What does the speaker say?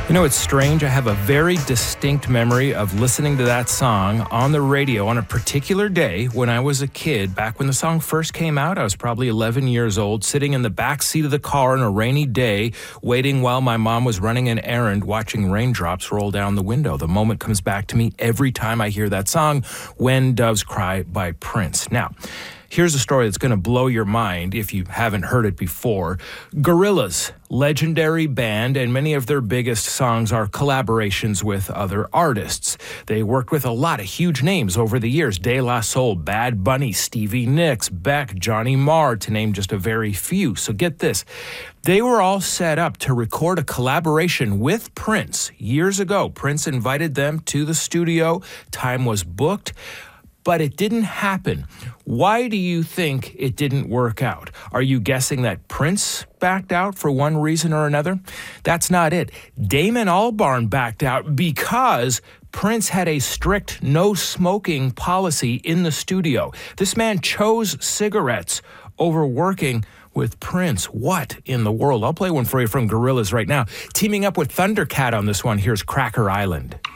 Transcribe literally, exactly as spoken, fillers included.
You know, it's strange. I have a very distinct memory of listening to that song on the radio on a particular day when I was a kid. Back when the song first came out, I was probably eleven years old, sitting in the back seat of the car on a rainy day, waiting while my mom was running an errand, watching raindrops roll down the window. The moment comes back to me every time I hear that song, When Doves Cry by Prince. Now, here's a story that's going to blow your mind if you haven't heard it before. Gorillaz, legendary band, and many of their biggest songs are collaborations with other artists. They worked with a lot of huge names over the years. De La Soul, Bad Bunny, Stevie Nicks, Beck, Johnny Marr, to name just a very few. So get this. They were all set up to record a collaboration with Prince. Years ago, Prince invited them to the studio. Time was booked. But it didn't happen. Why do you think it didn't work out? Are you guessing that Prince backed out for one reason or another? That's not it. Damon Albarn backed out because Prince had a strict no smoking policy in the studio. This man chose cigarettes over working with Prince. What in the world? I'll play one for you from Gorillaz right now. Teaming up with Thundercat on this one, here's Cracker Island.